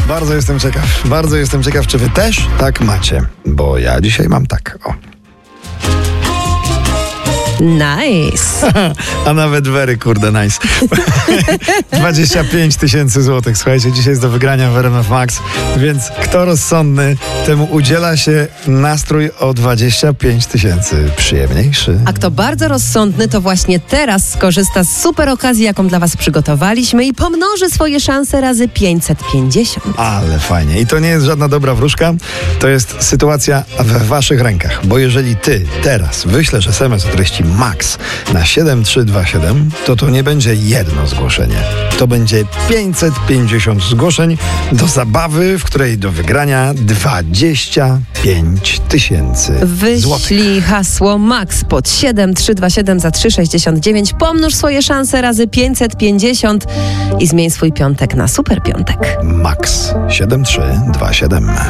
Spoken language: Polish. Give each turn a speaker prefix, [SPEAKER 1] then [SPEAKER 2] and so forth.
[SPEAKER 1] Bardzo jestem ciekaw, czy wy też tak macie. Bo ja dzisiaj mam tak, o.
[SPEAKER 2] Nice.
[SPEAKER 1] A nawet very kurde nice. 25 000 złotych. Słuchajcie, dzisiaj jest do wygrania w RMF Max, więc kto rozsądny, temu udziela się nastrój o 25 000 przyjemniejszy.
[SPEAKER 2] A kto bardzo rozsądny, to właśnie teraz skorzysta z super okazji, jaką dla was przygotowaliśmy i pomnoży swoje szanse razy 550.
[SPEAKER 1] Ale fajnie. I to nie jest żadna dobra wróżka, to jest sytuacja we waszych rękach. Bo jeżeli ty teraz wyślesz SMS o treści MAX na 7327, to nie będzie jedno zgłoszenie. To będzie 550 zgłoszeń do zabawy, w której do wygrania 25 000 złotych.
[SPEAKER 2] Wyślij hasło MAX pod 7327 za 3,69. Pomnóż swoje szanse razy 550 i zmień swój piątek na super piątek.
[SPEAKER 1] MAX 7327.